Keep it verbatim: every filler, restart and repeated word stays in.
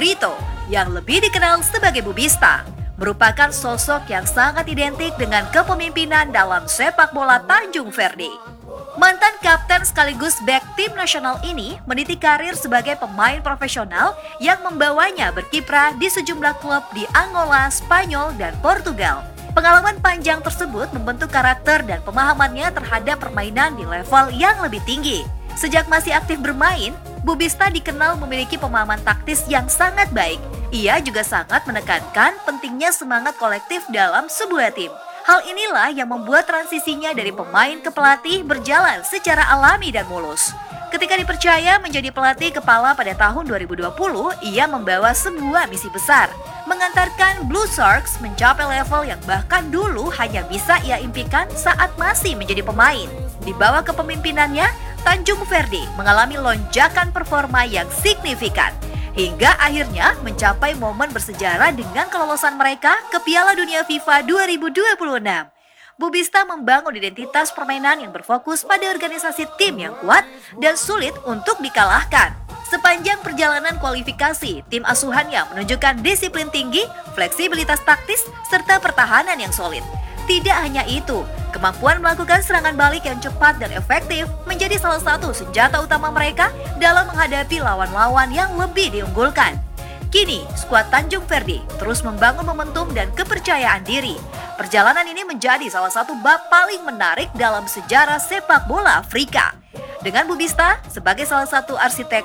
Brito, yang lebih dikenal sebagai Bubista, merupakan sosok yang sangat identik dengan kepemimpinan dalam sepak bola Tanjung Verdi. Mantan kapten sekaligus bek tim nasional ini meniti karir sebagai pemain profesional yang membawanya berkiprah di sejumlah klub di Angola, Spanyol, dan Portugal. Pengalaman panjang tersebut membentuk karakter dan pemahamannya terhadap permainan di level yang lebih tinggi. Sejak masih aktif bermain, Bubista dikenal memiliki pemahaman taktis yang sangat baik. Ia juga sangat menekankan pentingnya semangat kolektif dalam sebuah tim. Hal inilah yang membuat transisinya dari pemain ke pelatih berjalan secara alami dan mulus. Ketika dipercaya menjadi pelatih kepala pada tahun dua ribu dua puluh, ia membawa sebuah misi besar, mengantarkan Blue Sharks mencapai level yang bahkan dulu hanya bisa ia impikan saat masih menjadi pemain. Di bawah kepemimpinannya, Tanjung Verdi mengalami lonjakan performa yang signifikan, hingga akhirnya mencapai momen bersejarah dengan kelolosan mereka ke Piala Dunia FIFA dua ribu dua puluh enam. Bubista membangun identitas permainan yang berfokus pada organisasi tim yang kuat dan sulit untuk dikalahkan. Sepanjang perjalanan kualifikasi, tim asuhannya menunjukkan disiplin tinggi, fleksibilitas taktis, serta pertahanan yang solid. Tidak hanya itu, kemampuan melakukan serangan balik yang cepat dan efektif menjadi salah satu senjata utama mereka dalam menghadapi lawan-lawan yang lebih diunggulkan. Kini, skuad Tanjung Verdi terus membangun momentum dan kepercayaan diri. Perjalanan ini menjadi salah satu bab paling menarik dalam sejarah sepak bola Afrika. Dengan Bubista sebagai salah satu arsitek